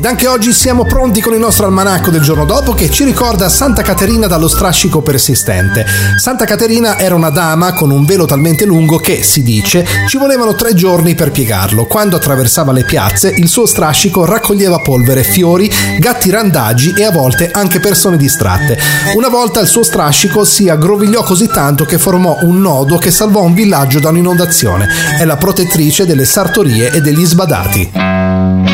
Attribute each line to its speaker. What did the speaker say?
Speaker 1: Anche oggi siamo pronti con il nostro almanacco del giorno dopo che ci ricorda Santa Caterina dallo strascico persistente. Santa Caterina era una dama con un velo talmente lungo che, si dice, ci volevano 3 giorni per piegarlo. Quando attraversava le piazze, il suo strascico raccoglieva polvere, fiori, gatti randagi e a volte anche persone distratte. Una volta il suo strascico si aggrovigliò così tanto che formò un nodo che salvò un villaggio da un'inondazione. È la protettrice delle sartorie e degli sbadati.